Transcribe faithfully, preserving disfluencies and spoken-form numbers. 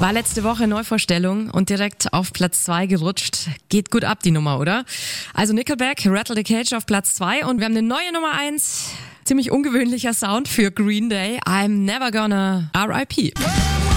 War letzte Woche Neuvorstellung und direkt auf Platz zwei gerutscht. Geht gut ab, die Nummer, oder? Also Nickelback, Rattle the Cage auf Platz zwei und wir haben eine neue Nummer eins. Ziemlich ungewöhnlicher Sound für Green Day. I'm never gonna R I P